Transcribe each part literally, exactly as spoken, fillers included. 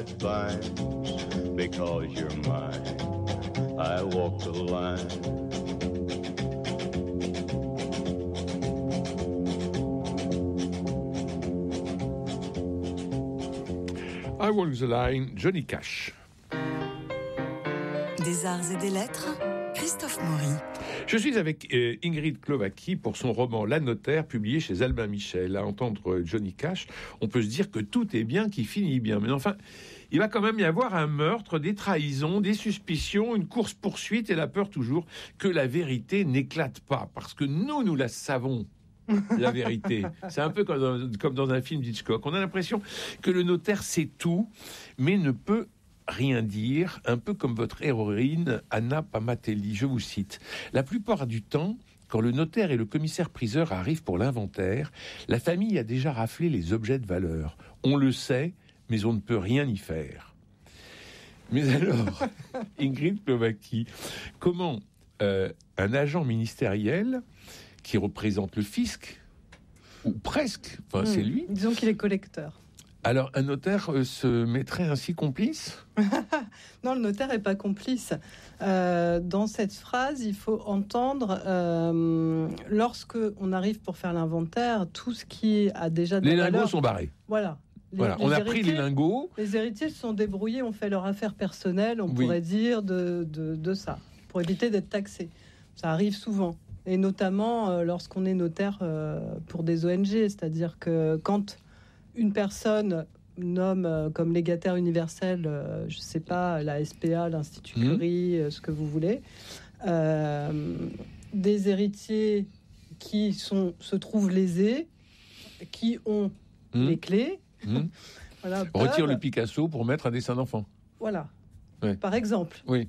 Fine, because you're mine. I walk the line. I Walk the Line, Johnny Cash. Des arts et des lettres, Christophe Maury. Je suis avec euh, Ingrid Klovacki pour son roman La Notaire, publié chez Albin Michel. À entendre Johnny Cash, on peut se dire que tout est bien qui finit bien. Mais enfin, il va quand même y avoir un meurtre, des trahisons, des suspicions, une course-poursuite et la peur toujours que la vérité n'éclate pas. Parce que nous, nous la savons. La vérité. C'est un peu comme dans, comme dans un film d'Hitchcock. On a l'impression que le notaire sait tout, mais ne peut rien dire, un peu comme votre héroïne Anna Pamatelli. Je vous cite. La plupart du temps, quand le notaire et le commissaire-priseur arrivent pour l'inventaire, la famille a déjà raflé les objets de valeur. On le sait, mais on ne peut rien y faire. Mais alors, Ingrid Klovacki, comment euh, un agent ministériel qui représente le fisc, ou presque, enfin mmh. c'est lui. Disons qu'il est collecteur. Alors un notaire euh, se mettrait ainsi complice ? Non, le notaire n'est pas complice. Euh, dans cette phrase, il faut entendre, euh, lorsque on arrive pour faire l'inventaire, tout ce qui a déjà de les la valeur... lingots sont barrés. Voilà. Les, voilà. les on a héritiers, pris les lingots. Les héritiers se sont débrouillés, ont fait leur affaire personnelle, on oui. pourrait dire, de, de, de ça, pour éviter d'être taxé. Ça arrive souvent. Et notamment euh, lorsqu'on est notaire euh, pour des O N G, c'est-à-dire que quand une personne nomme euh, comme légataire universel, euh, je ne sais pas, la S P A, l'Institut mmh. Curie, euh, ce que vous voulez, euh, des héritiers qui sont, se trouvent lésés, qui ont mmh. les clés, mmh. voilà, retire peuvent... le Picasso pour mettre un dessin d'enfant. Voilà. Ouais. Par exemple. Oui.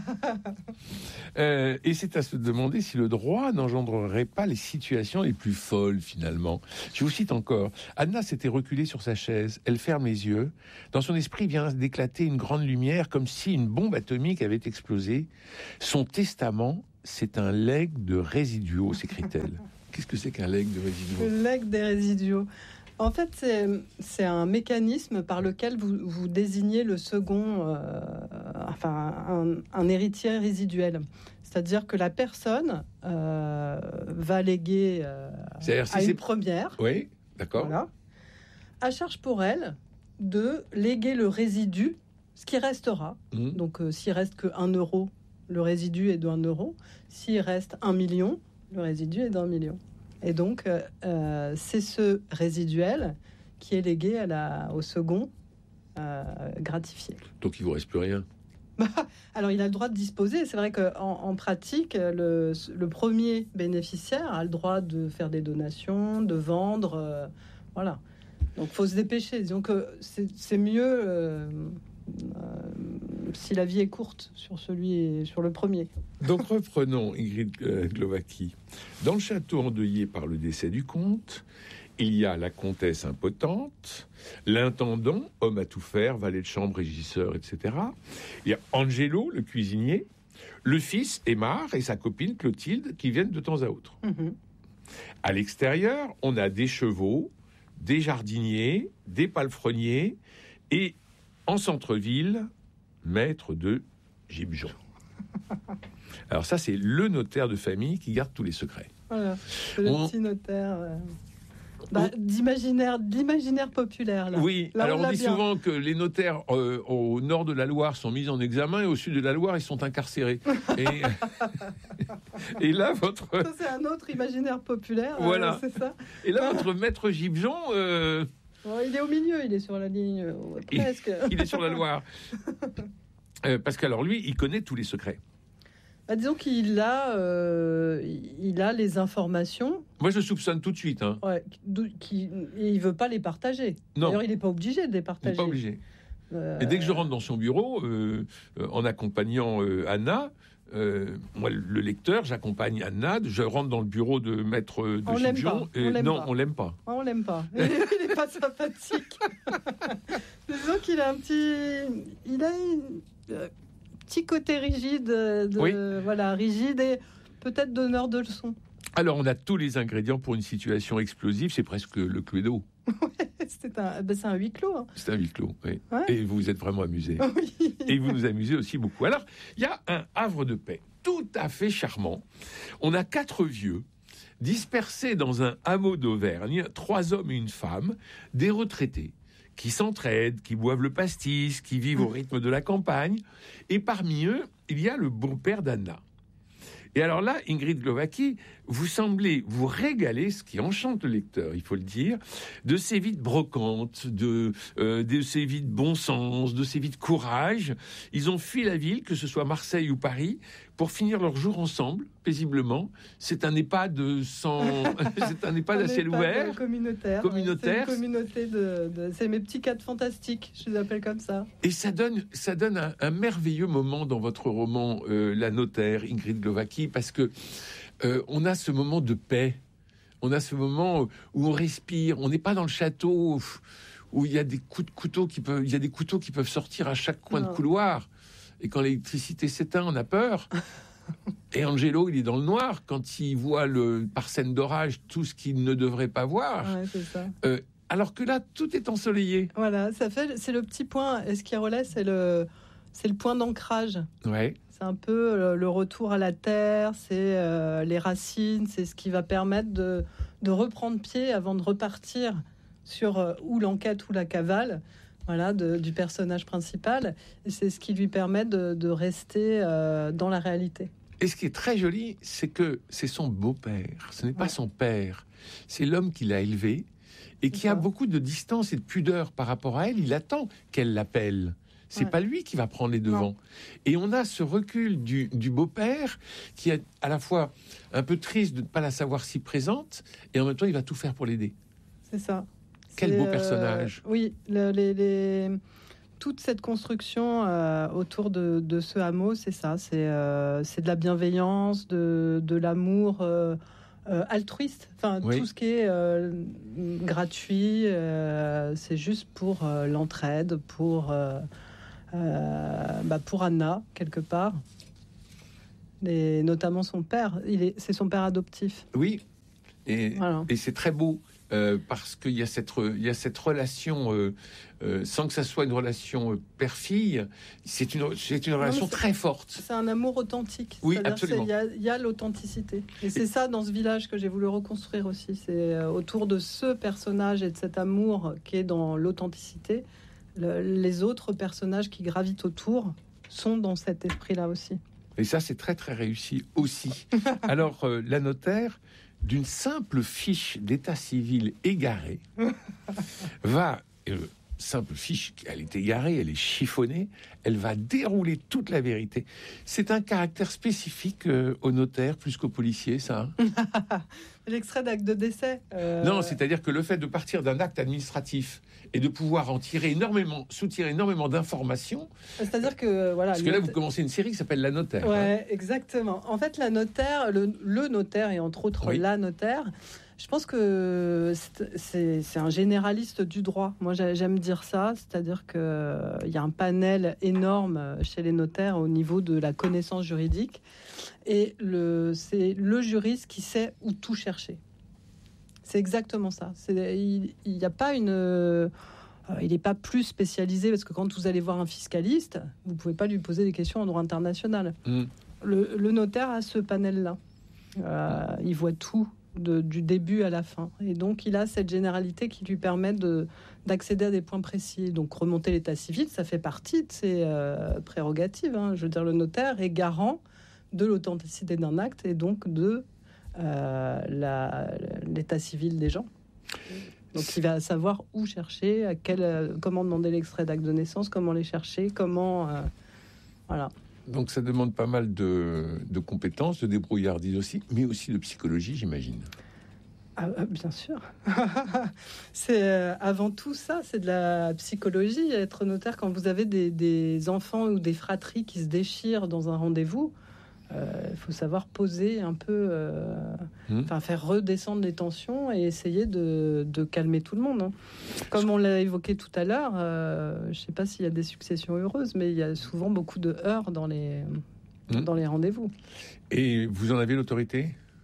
euh, et c'est à se demander si le droit n'engendrerait pas les situations les plus folles, finalement. Je vous cite encore. Anna s'était reculée sur sa chaise. Elle ferme les yeux. Dans son esprit vient d'éclater une grande lumière, comme si une bombe atomique avait explosé. Son testament, c'est un legs de résiduaux, s'écrie-t-elle. Qu'est-ce que c'est qu'un legs de résiduaux ? Le legs des résiduaux. En fait, c'est, c'est un mécanisme par lequel vous, vous désignez le second, euh, enfin, un, un héritier résiduel. C'est-à-dire que la personne euh, va léguer euh, si à c'est... une première. Oui, d'accord. Voilà, à charge pour elle de léguer le résidu, ce qui restera. Mmh. Donc, euh, s'il reste que un euro, le résidu est d'un euro. S'il reste un million, le résidu est d'un million. Et donc, euh, c'est ce résiduel qui est légué à la, au second euh, gratifié. Donc, il ne vous reste plus rien. Alors, il a le droit de disposer. C'est vrai qu'en en pratique, le, le premier bénéficiaire a le droit de faire des donations, de vendre. Euh, voilà. Donc, il faut se dépêcher. Disons que c'est, c'est mieux euh, euh, si la vie est courte sur, celui, sur le premier. Donc reprenons Ingrid euh, Klovacki. Dans le château endeuillé par le décès du comte, il y a la comtesse impotente, l'intendant, homme à tout faire, valet de chambre, régisseur, et cetera. Il y a Angelo, le cuisinier, le fils Aymar et sa copine Clotilde qui viennent de temps à autre. Mmh. À l'extérieur, on a des chevaux, des jardiniers, des palefreniers et en centre-ville, maître de Gibjon. Alors ça, c'est le notaire de famille qui garde tous les secrets. Voilà, le on... petit notaire euh... bah, on... d'imaginaire, d'imaginaire populaire. Là. Oui, là, alors on, on dit bien. souvent que les notaires euh, au nord de la Loire sont mis en examen et au sud de la Loire, ils sont incarcérés. et... et là, votre... Ça, c'est un autre imaginaire populaire. Voilà. Euh, c'est ça. Et là, votre maître Gibjon... Euh... Oh, il est au milieu, il est sur la ligne, euh, presque. Il, il est sur la Loire. Euh, parce qu'alors lui, il connaît tous les secrets. Bah, disons qu'il a, euh, il a les informations. Moi, je soupçonne tout de suite. Hein. Ouais, qui, et il veut pas les partager. Non. D'ailleurs, il n'est pas obligé de les partager. Il n'est pas obligé. Euh... Et dès que je rentre dans son bureau, euh, euh, en accompagnant euh, Anna, euh, moi, le lecteur, j'accompagne Anna, je rentre dans le bureau de maître de on Gibjon. Et on non, pas. on l'aime pas. On l'aime pas. Il n'est pas sympathique. Disons qu'il a un petit, il a un euh, petit côté rigide, de, oui. voilà, rigide et peut-être donneur de leçons. Alors, on a tous les ingrédients pour une situation explosive. C'est presque le Cluedo. Ouais, c'est un, ben c'est un huis clos. Hein. C'est un huis clos, oui. Ouais. Et vous vous êtes vraiment amusé. Oui. Et vous nous amusez aussi beaucoup. Alors, il y a un havre de paix tout à fait charmant. On a quatre vieux dispersés dans un hameau d'Auvergne, trois hommes et une femme, des retraités, qui s'entraident, qui boivent le pastis, qui vivent au rythme de la campagne. Et parmi eux, il y a le beau-père d'Anna. Et alors là, Ingrid Glowacki, vous semblez vous régaler, ce qui enchante le lecteur, il faut le dire, de ces vies de brocante, de, euh, de ces vies de bon sens, de ces vies de courage. Ils ont fui la ville, que ce soit Marseille ou Paris, pour finir leur jour ensemble, paisiblement. C'est un EHPAD sans... c'est un EHPAD à ciel ouvert. Communautaire. Communautaire. C'est une communauté de, de... C'est mes petits cadres fantastiques, je les appelle comme ça. Et ça donne, ça donne un, un merveilleux moment dans votre roman, euh, La Notaire, Ingrid Glowacki, parce que euh, on a ce moment de paix. On a ce moment où on respire. On n'est pas dans le château où il y a des coups de couteau qui peuvent, il y a des couteaux qui peuvent sortir à chaque coin non. de couloir. Et quand l'électricité s'éteint, on a peur. Et Angelo, il est dans le noir quand il voit le, par scène d'orage tout ce qu'il ne devrait pas voir. Ouais, c'est ça. Euh, alors que là, tout est ensoleillé. Voilà, ça fait, c'est le petit point. Esquirolais, c'est le, c'est le point d'ancrage. Ouais. C'est un peu le, le retour à la terre, c'est euh, les racines, c'est ce qui va permettre de, de reprendre pied avant de repartir sur euh, ou l'enquête ou la cavale. Voilà, de, du personnage principal. Et c'est ce qui lui permet de, de rester euh, dans la réalité. Et ce qui est très joli, c'est que c'est son beau-père. Ce n'est pas ouais. son père. C'est l'homme qui l'a élevé et qui a beaucoup de distance et de pudeur par rapport à elle. Il attend qu'elle l'appelle. C'est ouais. pas lui qui va prendre les devants. Non. Et on a ce recul du, du beau-père qui est à la fois un peu triste de ne pas la savoir si présente et en même temps, il va tout faire pour l'aider. C'est ça. Quel beau personnage. Euh, oui, le, les, les... toute cette construction euh, autour de, de ce hameau, c'est ça. C'est, euh, c'est de la bienveillance, de, de l'amour euh, euh, altruiste. Enfin, oui. tout ce qui est euh, gratuit, euh, c'est juste pour euh, l'entraide, pour, euh, euh, bah, pour Anna, quelque part. Et notamment son père. Il est, c'est son père adoptif. Oui, et, voilà. et c'est très beau. Euh, parce qu'il y a cette, il y a cette relation, euh, euh, sans que ça soit une relation euh, père-fille, c'est une, c'est une relation non, c'est, très forte. C'est un amour authentique. Oui, c'est-à-dire absolument. Il y a, y a l'authenticité. Et c'est et... ça, dans ce village, que j'ai voulu reconstruire aussi. C'est euh, autour de ce personnage et de cet amour qui est dans l'authenticité. Le, les autres personnages qui gravitent autour sont dans cet esprit-là aussi. Et ça, c'est très, très réussi aussi. Alors, euh, la notaire... d'une simple fiche d'état civil égarée, va, euh, simple fiche, elle est égarée, elle est chiffonnée, elle va dérouler toute la vérité. C'est un caractère spécifique euh, au notaire plus qu'au policier, ça. Hein. L'extrait d'acte de décès. Euh... Non, c'est-à-dire que le fait de partir d'un acte administratif et de pouvoir en tirer énormément, soutirer énormément d'informations. C'est-à-dire que voilà. Parce que là, vous commencez une série qui s'appelle La Notaire. Ouais, hein. exactement. En fait, la notaire, le, le notaire et entre autres oui. la notaire. Je pense que c'est, c'est, c'est un généraliste du droit. Moi, j'aime dire ça, c'est-à-dire que il y a un panel énorme chez les notaires au niveau de la connaissance juridique, et le, c'est le juriste qui sait où tout chercher. C'est exactement ça. C'est, il n'y a pas une... Euh, il n'est pas plus spécialisé, parce que quand vous allez voir un fiscaliste, vous ne pouvez pas lui poser des questions en droit international. Mmh. Le, le notaire a ce panel-là. Euh, il voit tout, de, du début à la fin. Et donc, il a cette généralité qui lui permet de, d'accéder à des points précis. Donc, remonter l'état civil, ça fait partie de ses euh, prérogatives. Hein. Je veux dire, le notaire est garant de l'authenticité d'un acte et donc de euh, la, l'état civil des gens. Donc, il va savoir où chercher, à quel, comment demander l'extrait d'acte de naissance, comment les chercher, comment... Euh, voilà. Donc, ça demande pas mal de, de compétences, de débrouillardise aussi, mais aussi de psychologie, j'imagine. Ah, bien sûr. C'est euh, avant tout ça, c'est de la psychologie. Être notaire, quand vous avez des, des enfants ou des fratries qui se déchirent dans un rendez-vous, il euh, faut savoir poser un peu, euh, mmh. enfin faire redescendre les tensions et essayer de, de calmer tout le monde. Hein. Comme on l'a évoqué tout à l'heure, euh, je ne sais pas s'il y a des successions heureuses, mais il y a souvent beaucoup de heurts dans les, mmh. dans les rendez-vous. Et vous en avez l'autorité ?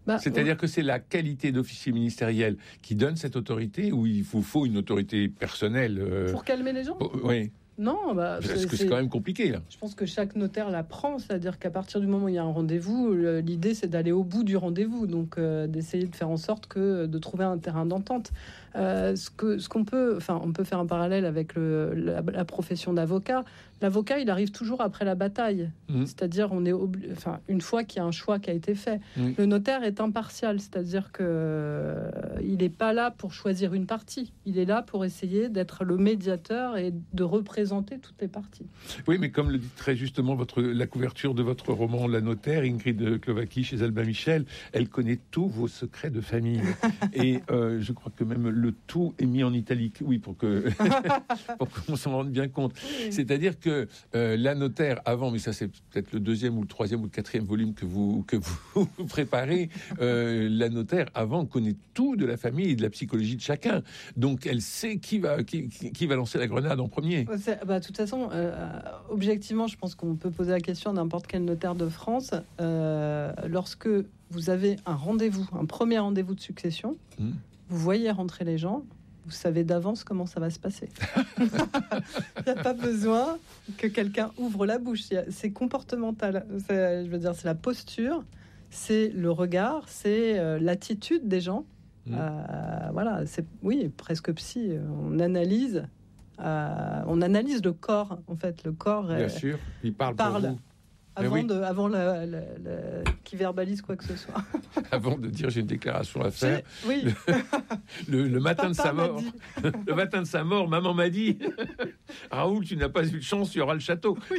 Bah, C'est-à-dire on... que c'est la qualité d'officier ministériel qui donne cette autorité, ou il vous faut une autorité personnelle euh... Pour calmer les gens ? Oui. Non, bah, parce c'est, que c'est quand même compliqué là. Je pense que chaque notaire l'apprend, c'est-à-dire qu'à partir du moment où il y a un rendez-vous, l'idée c'est d'aller au bout du rendez-vous, donc euh, d'essayer de faire en sorte que de trouver un terrain d'entente. Euh, ce que ce qu'on peut, enfin, on peut faire un parallèle avec le, la, la profession d'avocat. L'avocat, il arrive toujours après la bataille, mmh. c'est-à-dire on est, obli- enfin, une fois qu'il y a un choix qui a été fait. Mmh. Le notaire est impartial, c'est-à-dire que euh, il n'est pas là pour choisir une partie. Il est là pour essayer d'être le médiateur et de représenter toutes les parties. Oui, mais comme le dit très justement votre, la couverture de votre roman La Notaire, Ingrid Klovacki chez Albin Michel, elle connaît tous vos secrets de famille. Et euh, je crois que même le tout est mis en italique, oui, pour que pour qu'on s'en rende bien compte. Oui. C'est-à-dire que euh, La Notaire, avant, mais ça c'est peut-être le deuxième ou le troisième ou le quatrième volume que vous, que vous préparez, euh, La Notaire, avant, connaît tout de la famille et de la psychologie de chacun. Donc elle sait qui va, qui, qui va lancer la grenade en premier. C'est, bah, de toute façon, euh, objectivement, je pense qu'on peut poser la question à n'importe quel notaire de France. Euh, lorsque vous avez un rendez-vous, un premier rendez-vous de succession, mmh. vous voyez rentrer les gens, vous savez d'avance comment ça va se passer. Il n'y a pas besoin que quelqu'un ouvre la bouche. C'est comportemental. C'est, je veux dire, c'est la posture, c'est le regard, c'est euh, l'attitude des gens. Mmh. Euh, voilà, c'est oui, presque psy. On analyse. Euh, on analyse le corps, en fait. Le corps, bien euh, sûr, il parle, parle pour vous. avant, oui. de, avant la, la, la, qui verbalise quoi que ce soit. Avant de dire j'ai une déclaration à faire. Oui. Le, le, le matin de sa mort, le matin de sa mort, maman m'a dit Raoul, tu n'as pas eu de chance, il y aura le château. Oui,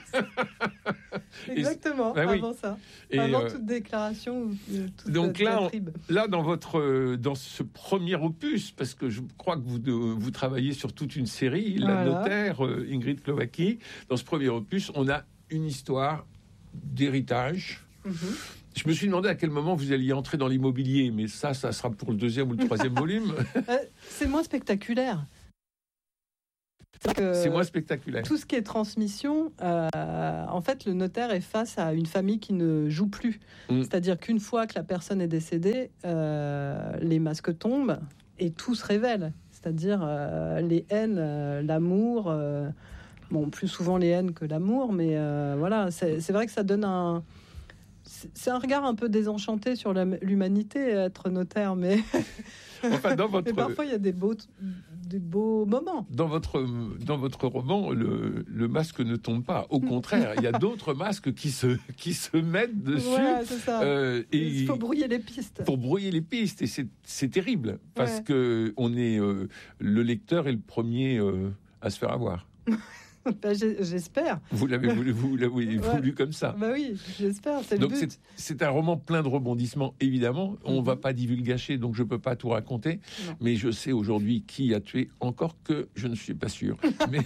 exactement. Ben oui. Avant ça, et avant euh, toute déclaration. Toute donc là, on, là, dans votre, dans ce premier opus, parce que je crois que vous de, vous travaillez sur toute une série, voilà. La Notaire, euh, Ingrid Klovacki. Dans ce premier opus, on a une histoire d'héritage. Mm-hmm. Je me suis demandé à quel moment vous alliez entrer dans l'immobilier, mais ça, ça sera pour le deuxième ou le troisième volume. Euh, c'est moins spectaculaire. C'est, c'est moins spectaculaire. Tout ce qui est transmission, euh, en fait, le notaire est face à une famille qui ne joue plus. Mm. C'est-à-dire qu'une fois que la personne est décédée, euh, les masques tombent et tout se révèle. C'est-à-dire euh, les haines, euh, l'amour... Euh, Bon, plus souvent les haines que l'amour, mais euh, voilà, c'est, c'est vrai que ça donne un... C'est un regard un peu désenchanté sur la, l'humanité, être notaire, mais... Enfin, dans votre... mais parfois, il y a des beaux, des beaux moments. Dans votre, dans votre roman, le, le masque ne tombe pas. Au contraire, il y a d'autres masques qui se, qui se mettent dessus. Ouais, c'est ça. Euh, et il faut brouiller les pistes. Pour brouiller les pistes. Et c'est, c'est terrible, parce ouais. que on est, euh, le lecteur est le premier euh, à se faire avoir. Ben, j'espère. Vous l'avez voulu, vous l'avez voulu ouais. comme ça. Bah oui, j'espère. C'est donc le but. C'est, c'est un roman plein de rebondissements, évidemment. On ne mm-hmm. va pas divulgacher, donc je ne peux pas tout raconter. Non. Mais je sais aujourd'hui qui a tué, encore que je ne suis pas sûr. mais...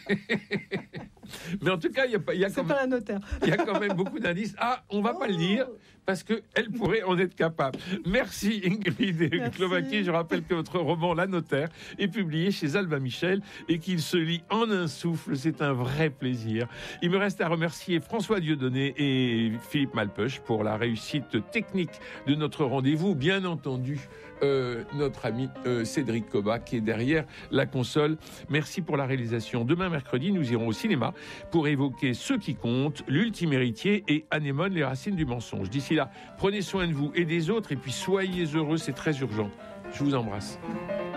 mais en tout cas, il y a, y a c'est quand pas même, la notaire. Il y a quand même beaucoup d'indices. Ah, on ne va oh. pas le dire, parce qu'elle pourrait en être capable. Merci Ingrid Klovacki. Je rappelle que votre roman La Notaire est publié chez Albin Michel et qu'il se lit en un souffle. C'est un vrai plaisir. Il me reste à remercier François Dieudonné et Philippe Malpeuch pour la réussite technique de notre rendez-vous. Bien entendu, euh, notre ami euh, Cédric Coba qui est derrière la console. Merci pour la réalisation. Demain, mercredi, nous irons au cinéma pour évoquer Ceux qui comptent, L'ultime héritier et Anémone, les racines du mensonge. D'ici là, prenez soin de vous et des autres et puis soyez heureux, c'est très urgent. Je vous embrasse.